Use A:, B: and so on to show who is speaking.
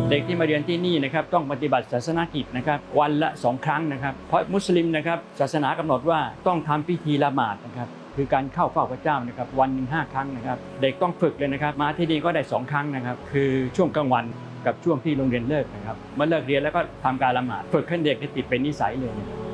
A: เด็กที่มาเรียนที่นี่นะครับต้องปฏิบัติศาสนกิจนะครับวันละ2 ครั้งนะครับเพราะมุสลิมนะครับศาสนากำหนดว่าต้องทำพิธีละหมาดนะครับคือการเข้าเฝ้าพระเจ้านะครับวันหนึ่ง5 ครั้งนะครับเด็กต้องฝึกเลยนะครับมาที่นี่ก็ได้2 ครั้งนะครับคือช่วงกลางวันกับช่วงที่โรงเรียนเลิกนะครับเมื่อเลิกเรียนแล้วก็ทำการละหมาดฝึกให้เด็กติดเป็นนิสัยเลย